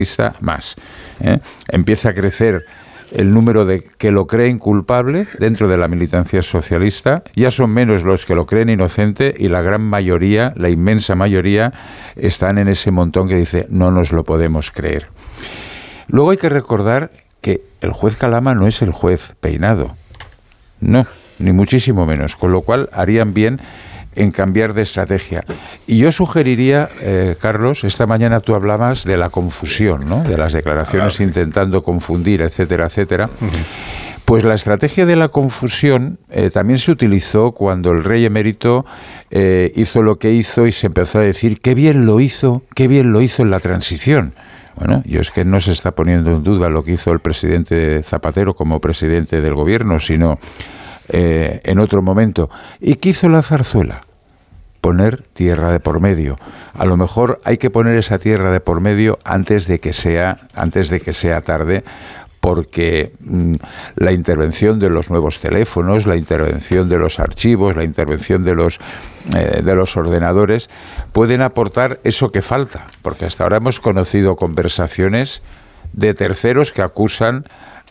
más. Empieza a crecer el número de que lo creen culpable dentro de la militancia socialista. Ya son menos los que lo creen inocente y la gran mayoría, la inmensa mayoría, están en ese montón que dice no nos lo podemos creer. Luego hay que recordar que el juez Calama no es el juez Peinado, no, ni muchísimo menos, con lo cual harían bien en cambiar de estrategia. Y yo sugeriría, Carlos, esta mañana tú hablabas de la confusión, ¿no? De las declaraciones intentando confundir, etcétera, etcétera. Pues la estrategia de la confusión también se utilizó cuando el rey emérito hizo lo que hizo y se empezó a decir qué bien lo hizo en la transición. Bueno, yo es que no se está poniendo en duda lo que hizo el presidente Zapatero como presidente del gobierno, sino en otro momento. ¿Y qué hizo la Zarzuela? Poner tierra de por medio. A lo mejor hay que poner esa tierra de por medio antes de que sea tarde, porque la intervención de los nuevos teléfonos, la intervención de los archivos, la intervención de los ordenadores pueden aportar eso que falta, porque hasta ahora hemos conocido conversaciones de terceros que acusan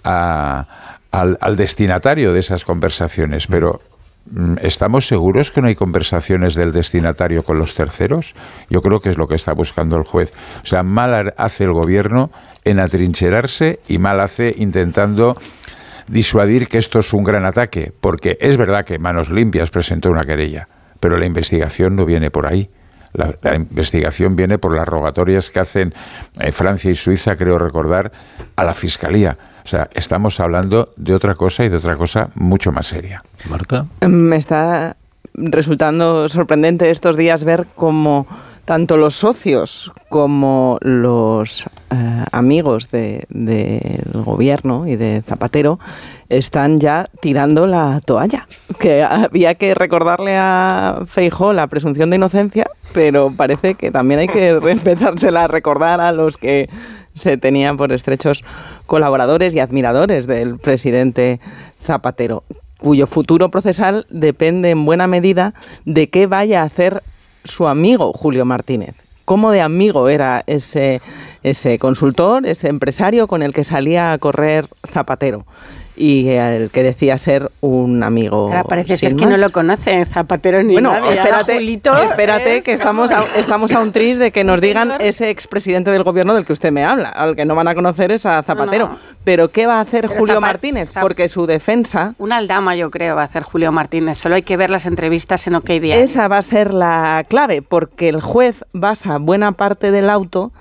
al destinatario de esas conversaciones, pero ¿estamos seguros que no hay conversaciones del destinatario con los terceros? Yo creo que es lo que está buscando el juez. O sea, mal hace el gobierno en atrincherarse y mal hace intentando disuadir que esto es un gran ataque, porque es verdad que Manos Limpias presentó una querella, pero la investigación no viene por ahí. La investigación viene por las rogatorias que hacen Francia y Suiza, creo recordar, a la Fiscalía. O sea, estamos hablando de otra cosa y de otra cosa mucho más seria. Marta. Me está resultando sorprendente estos días ver cómo tanto los socios como los amigos del gobierno y de Zapatero están ya tirando la toalla. Que había que recordarle a Feijóo la presunción de inocencia, pero parece que también hay que empezársela a recordar a los que se tenían por estrechos colaboradores y admiradores del presidente Zapatero, cuyo futuro procesal depende en buena medida de qué vaya a hacer su amigo Julio Martínez. ¿Cómo de amigo era ese consultor, ese empresario con el que salía a correr Zapatero? Y el que decía ser un amigo. Ahora parece ser que no lo conoce Zapatero ni nadie. Espérate, que estamos a un tris de que nos digan ese expresidente del gobierno del que usted me habla. Al que no van a conocer es a Zapatero. No. Pero ¿qué va a hacer Julio Martínez? Porque su defensa... Una aldama, yo creo, va a hacer Julio Martínez. Solo hay que ver las entrevistas en OK Diario. Esa va a ser la clave, porque el juez basa buena parte del auto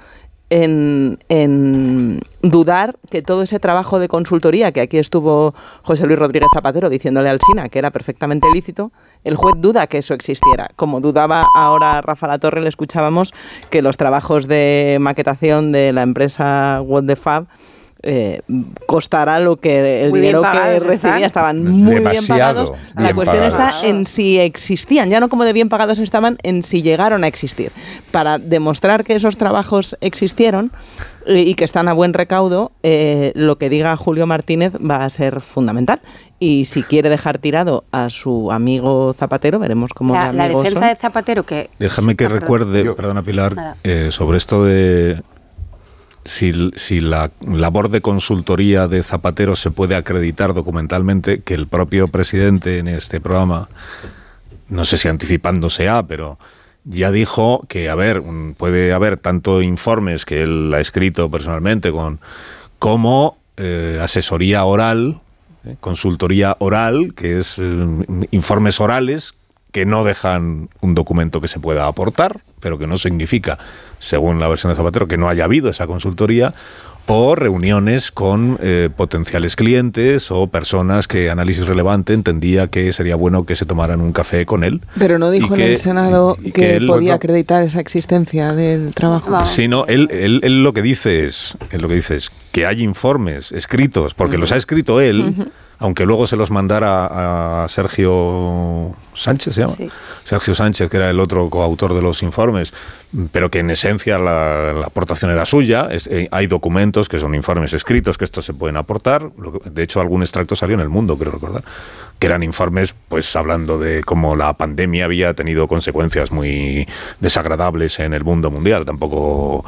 en dudar que todo ese trabajo de consultoría, que aquí estuvo José Luis Rodríguez Zapatero diciéndole al SINA que era perfectamente lícito, el juez duda que eso existiera. Como dudaba ahora Rafa Latorre, le escuchábamos que los trabajos de maquetación de la empresa What the Fab costará lo que el dinero que recibía. Estaban muy bien pagados. La cuestión está en si existían, ya no como de bien pagados estaban, en si llegaron a existir. Para demostrar que esos trabajos existieron y que están a buen recaudo, lo que diga Julio Martínez va a ser fundamental. Y si quiere dejar tirado a su amigo Zapatero, veremos cómo la defensa de Zapatero que... Déjame que recuerde, perdona Pilar, sobre esto de... Si la labor de consultoría de Zapatero se puede acreditar documentalmente, que el propio presidente en este programa, no sé si anticipándose pero ya dijo que, puede haber tanto informes que él ha escrito personalmente como asesoría oral, consultoría oral, que es informes orales que no dejan un documento que se pueda aportar, pero que no significa, según la versión de Zapatero, que no haya habido esa consultoría, o reuniones con potenciales clientes o personas que Análisis Relevante entendía que sería bueno que se tomaran un café con él. Pero no dijo en el Senado que él podía acreditar esa existencia del trabajo. Sí, no, él lo que dice es que hay informes escritos, porque los ha escrito él, aunque luego se los mandara a Sergio Sánchez, ¿se llama? Sí. Sergio Sánchez, que era el otro coautor de los informes, pero que en esencia la aportación era suya. Hay documentos que son informes escritos, que estos se pueden aportar. De hecho, algún extracto salió en El Mundo, creo recordar, que eran informes pues hablando de cómo la pandemia había tenido consecuencias muy desagradables en el mundo mundial. Tampoco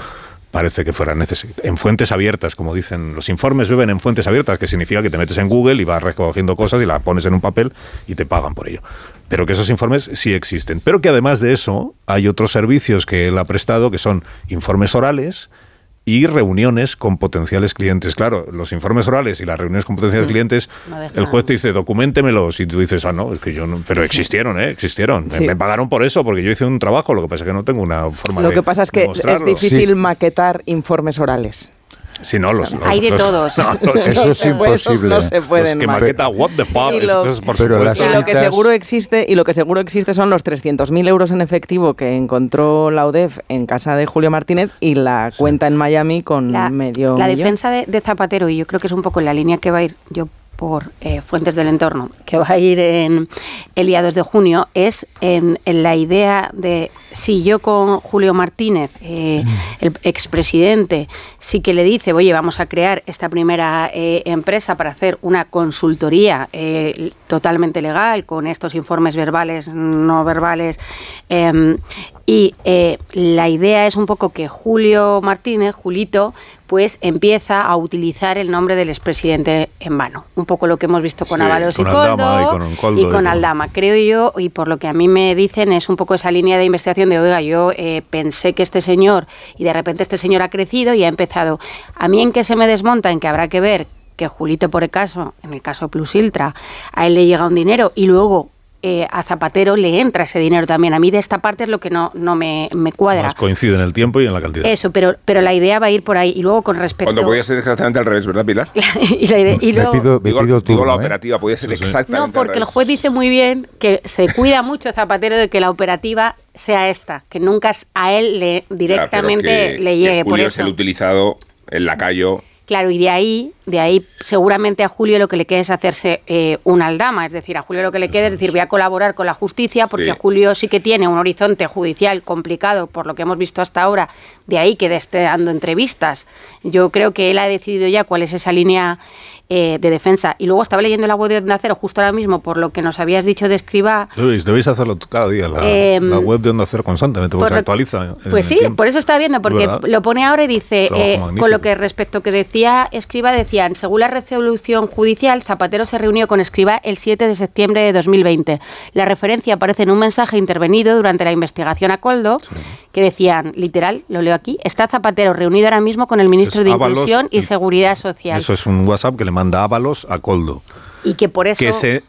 parece que fuera necesario. En fuentes abiertas, como dicen, los informes beben en fuentes abiertas, que significa que te metes en Google y vas recogiendo cosas y las pones en un papel y te pagan por ello. Pero que esos informes sí existen. Pero que además de eso hay otros servicios que él ha prestado, que son informes orales y reuniones con potenciales clientes. Claro, los informes orales y las reuniones con potenciales clientes, el juez te dice, documéntemelos, y tú dices, no, es que yo no... Pero existieron, existieron. Sí. Me pagaron por eso, porque yo hice un trabajo, lo que pasa es que no tengo una forma de Lo que pasa es que es difícil maquetar informes orales. Sí, no, hay de todos. Eso es imposible. No se pueden. Los que maqueta, what the fuck. Lo que seguro existe son los 300.000 euros en efectivo que encontró la UDEF en casa de Julio Martínez y la cuenta en Miami con medio millón. La defensa de Zapatero, y yo creo que es un poco en la línea que va a ir yo por fuentes del entorno, que va a ir en el día 2 de junio, es en la idea de si yo con Julio Martínez, el expresidente, sí que le dice, oye, vamos a crear esta primera empresa para hacer una consultoría totalmente legal, con estos informes verbales, no verbales, y la idea es un poco que Julio Martínez, Julito, pues empieza a utilizar el nombre del expresidente en vano. Un poco lo que hemos visto con Ábalos y Koldo y con Aldama. Creo yo, y por lo que a mí me dicen, es un poco esa línea de investigación de, oiga, yo pensé que este señor, y de repente este señor ha crecido y ha empezado. A mí en qué se me desmonta, en que habrá que ver que Julito, por el caso, en el caso Plus Ultra, a él le llega un dinero y luego a Zapatero le entra ese dinero también. A mí de esta parte es lo que no me cuadra. Más coincide en el tiempo y en la cantidad. Eso, pero la idea va a ir por ahí. Y luego con respecto... Cuando podía ser exactamente al revés, ¿verdad, Pilar? Digo, la operativa podía ser exactamente al revés. No, porque el juez dice muy bien que se cuida mucho Zapatero de que la operativa sea esta, que nunca a él directamente le llegue. Que Julio es el utilizado, el lacayo... Claro, y de ahí seguramente a Julio lo que le queda es hacerse un Aldama, es decir, a Julio lo que le queda es decir, voy a colaborar con la justicia, porque Julio sí que tiene un horizonte judicial complicado, por lo que hemos visto hasta ahora, de ahí que esté dando entrevistas. Yo creo que él ha decidido ya cuál es esa línea de defensa. Y luego estaba leyendo la web de Onda Cero justo ahora mismo, por lo que nos habías dicho de Escribá. Debéis hacerlo cada día, la web de Onda Cero constantemente, porque se actualiza. Pues sí, por eso estaba viendo, porque lo pone ahora y dice, con lo que respecto que decía Escribá, decían, según la resolución judicial, Zapatero se reunió con Escribá el 7 de septiembre de 2020. La referencia aparece en un mensaje intervenido durante la investigación a Koldo, que decían, literal, lo leo aquí, está Zapatero reunido ahora mismo con el ministro de Inclusión y Seguridad Social. Eso es un WhatsApp que le manda Ábalos a Koldo. Y que por eso... Que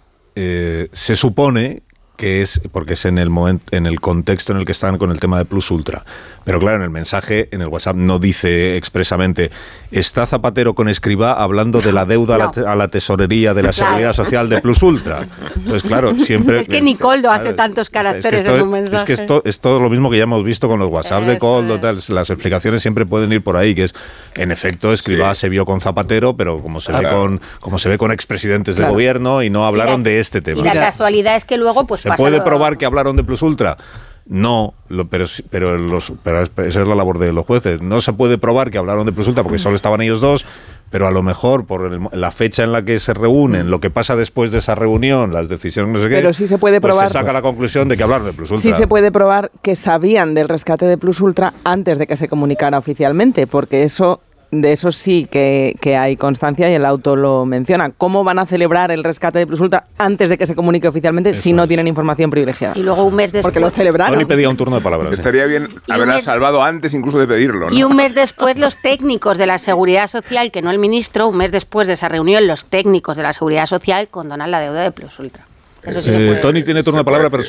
se supone que es porque es en el contexto en el que están con el tema de Plus Ultra. Pero claro, en el mensaje, en el WhatsApp, no dice expresamente, está Zapatero con Escribá hablando de la deuda a la tesorería de la Seguridad Social de Plus Ultra. Entonces, claro, siempre... Es que ni Koldo hace tantos caracteres en un mensaje. Es que es todo lo mismo que ya hemos visto con los WhatsApp de Koldo, tal. Las explicaciones siempre pueden ir por ahí, que es, en efecto, Escribá se vio con Zapatero, pero como se ve con expresidentes de gobierno y no hablaron de este tema. Y la casualidad es que luego, pues ¿se puede probar que hablaron de Plus Ultra? No, pero esa es la labor de los jueces. No se puede probar que hablaron de Plus Ultra porque solo estaban ellos dos, pero a lo mejor por la fecha en la que se reúnen, lo que pasa después de esa reunión, las decisiones, no sé qué, pero sí se puede probar, se saca la conclusión de que hablaron de Plus Ultra. Sí se puede probar que sabían del rescate de Plus Ultra antes de que se comunicara oficialmente, porque de eso sí que hay constancia y el auto lo menciona. ¿Cómo van a celebrar el rescate de Plus Ultra antes de que se comunique oficialmente si no tienen información privilegiada? Y luego un mes después... Porque lo celebraron. Tony pedía un turno de palabras. Estaría bien haberla salvado antes incluso de pedirlo, ¿no? Y un mes después los técnicos de la Seguridad Social, que no el ministro, un mes después de esa reunión, los técnicos de la Seguridad Social condonan la deuda de Plus Ultra. Tony tiene turno de palabra, pero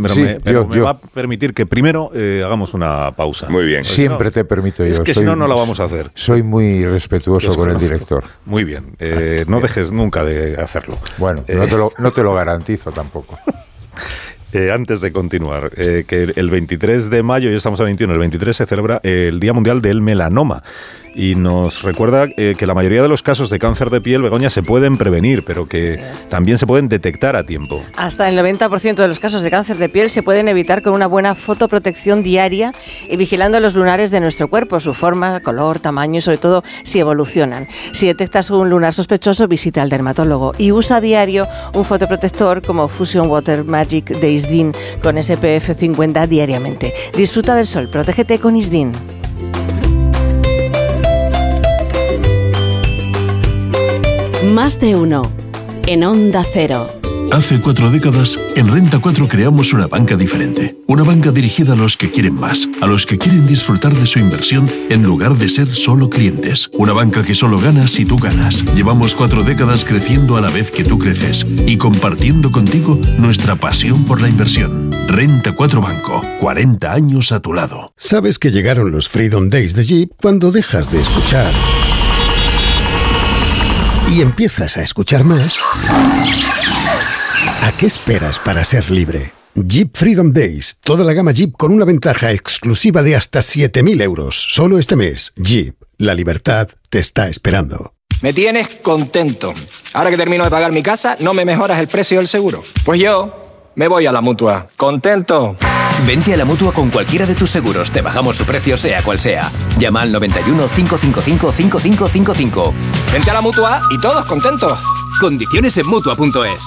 me va a permitir que primero hagamos una pausa. Muy bien. Siempre te permito yo. Es que si no, no la vamos a hacer. Soy muy respetuoso con el director. Muy bien. No dejes nunca de hacerlo. Bueno, no te lo garantizo tampoco. Antes de continuar, que el 23 de mayo, ya estamos a 21, el 23 se celebra el Día Mundial del Melanoma. Y nos recuerda que la mayoría de los casos de cáncer de piel, Begoña, se pueden prevenir, pero que también se pueden detectar a tiempo. Hasta el 90% de los casos de cáncer de piel se pueden evitar con una buena fotoprotección diaria y vigilando los lunares de nuestro cuerpo, su forma, color, tamaño y sobre todo si evolucionan. Si detectas un lunar sospechoso, visita al dermatólogo y usa a diario un fotoprotector como Fusion Water Magic de Isdin con SPF 50 diariamente. Disfruta del sol, protégete con Isdin. Más de uno. En Onda Cero. Hace 4 décadas, en Renta 4 creamos una banca diferente. Una banca dirigida a los que quieren más, a los que quieren disfrutar de su inversión en lugar de ser solo clientes. Una banca que solo gana si tú ganas. Llevamos 4 décadas creciendo a la vez que tú creces y compartiendo contigo nuestra pasión por la inversión. Renta 4 Banco, 40 años a tu lado. Sabes que llegaron los Freedom Days de Jeep cuando dejas de escuchar y empiezas a escuchar más. ¿A qué esperas para ser libre? Jeep Freedom Days. Toda la gama Jeep con una ventaja exclusiva de hasta 7.000 euros. Solo este mes. Jeep. La libertad te está esperando. Me tienes contento. Ahora que termino de pagar mi casa, ¿no me mejoras el precio del seguro? Pues yo me voy a la Mutua. ¿Contento? Vente a la Mutua con cualquiera de tus seguros. Te bajamos su precio sea cual sea. Llama al 91 555 5555. Vente a la Mutua y todos contentos. Condiciones en Mutua.es.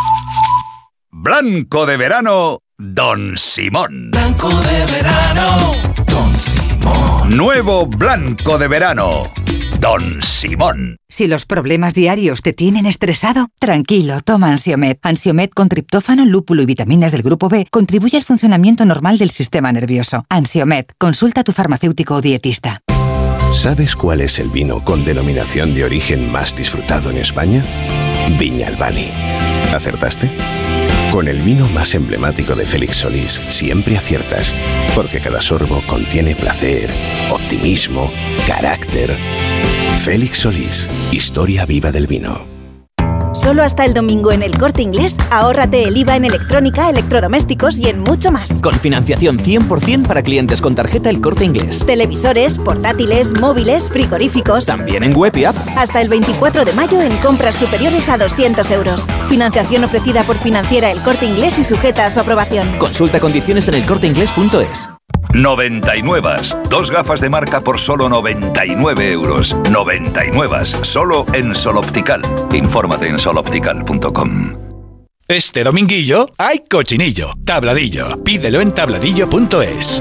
Blanco de verano, Don Simón. Blanco de verano, Don Simón. Nuevo Blanco de verano, Don Simón. Si los problemas diarios te tienen estresado, tranquilo, toma Ansiomed. Ansiomed con triptófano, lúpulo y vitaminas del grupo B contribuye al funcionamiento normal del sistema nervioso. Ansiomed, consulta a tu farmacéutico o dietista. ¿Sabes cuál es el vino con denominación de origen más disfrutado en España? Viñalbali. ¿Acertaste? Con el vino más emblemático de Félix Solís siempre aciertas, porque cada sorbo contiene placer, optimismo, carácter. Félix Solís, historia viva del vino. Solo hasta el domingo en El Corte Inglés, ahórrate el IVA en electrónica, electrodomésticos y en mucho más. Con financiación 100% para clientes con tarjeta El Corte Inglés. Televisores, portátiles, móviles, frigoríficos. También en web y app. Hasta el 24 de mayo en compras superiores a 200 euros. Financiación ofrecida por Financiera El Corte Inglés y sujeta a su aprobación. Consulta condiciones en elcorteinglés.es. 99. 2 gafas de marca por solo 99 euros. 99. Solo en Sol Optical. Infórmate en soloptical.com. Este dominguillo hay cochinillo, tabladillo. Pídelo en tabladillo.es.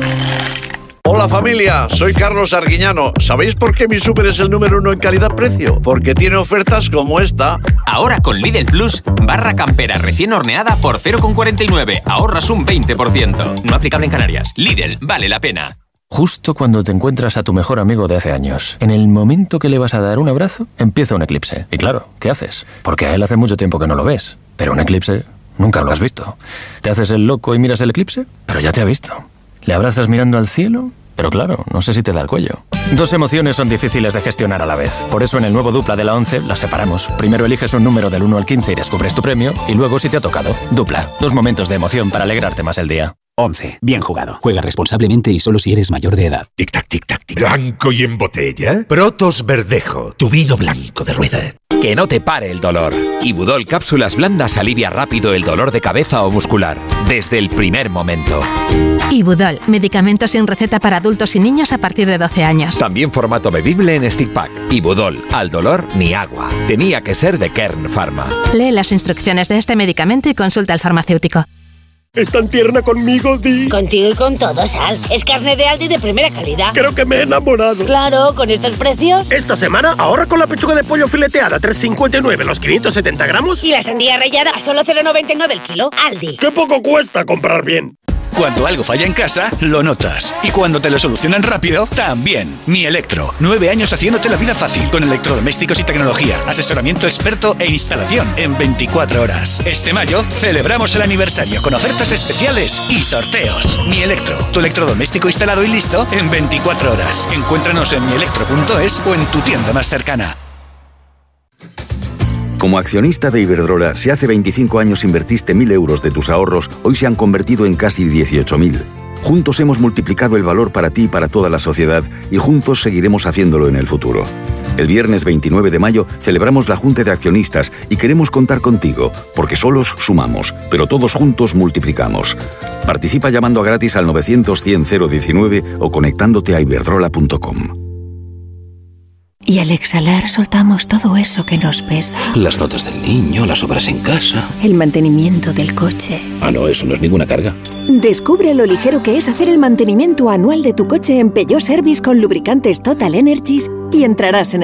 Hola familia, soy Carlos Arguiñano. ¿Sabéis por qué mi súper es el número 1 en calidad-precio? Porque tiene ofertas como esta. Ahora con Lidl Plus, barra campera recién horneada por 0,49. Ahorras un 20%. No aplicable en Canarias. Lidl, vale la pena. Justo cuando te encuentras a tu mejor amigo de hace años, en el momento que le vas a dar un abrazo, empieza un eclipse. Y claro, ¿qué haces? Porque a él hace mucho tiempo que no lo ves. Pero un eclipse nunca lo has visto. ¿Te haces el loco y miras el eclipse? Pero ya te ha visto. ¿Le abrazas mirando al cielo? Pero claro, no sé si te da el cuello. 2 emociones son difíciles de gestionar a la vez. Por eso en el nuevo Dupla de la 11 las separamos. Primero eliges un número del 1 al 15 y descubres tu premio. Y luego si te ha tocado. Dupla. 2 momentos de emoción para alegrarte más el día. 11. Bien jugado. Juega responsablemente y solo si eres mayor de edad. Tic-tac, tic-tac, tic. ¿Blanco y en botella? Protos Verdejo, tu vino blanco de rueda. Que no te pare el dolor. Ibudol Cápsulas Blandas alivia rápido el dolor de cabeza o muscular, desde el primer momento. Ibudol, medicamento sin receta para adultos y niños a partir de 12 años. También formato bebible en stick pack. Ibudol, al dolor ni agua. Tenía que ser de Kern Pharma. Lee las instrucciones de este medicamento y consulta al farmacéutico. ¿Es tan tierna conmigo, Di? Contigo y con todo, Sal. Es carne de Aldi de primera calidad. Creo que me he enamorado. Claro, con estos precios. Esta semana ahorra con la pechuga de pollo fileteada, 3,59 los 570 gramos. Y la sandía rallada a solo 0,99 el kilo. Aldi. ¡Qué poco cuesta comprar bien! Cuando algo falla en casa, lo notas. Y cuando te lo solucionan rápido, también. Mi Electro. 9 años haciéndote la vida fácil. Con electrodomésticos y tecnología. Asesoramiento experto e instalación en 24 horas. Este mayo celebramos el aniversario con ofertas especiales y sorteos. Mi Electro. Tu electrodoméstico instalado y listo en 24 horas. Encuéntranos en mielectro.es o en tu tienda más cercana. Como accionista de Iberdrola, si hace 25 años invertiste 1.000 euros de tus ahorros, hoy se han convertido en casi 18.000. Juntos hemos multiplicado el valor para ti y para toda la sociedad y juntos seguiremos haciéndolo en el futuro. El viernes 29 de mayo celebramos la Junta de Accionistas y queremos contar contigo, porque solos sumamos, pero todos juntos multiplicamos. Participa llamando gratis al 900-100-019 o conectándote a iberdrola.com. Y al exhalar soltamos todo eso que nos pesa. Las notas del niño, las obras en casa. El mantenimiento del coche. Ah, no, eso no es ninguna carga. Descubre lo ligero que es hacer el mantenimiento anual de tu coche en Peugeot Service con lubricantes Total Energies y entrarás en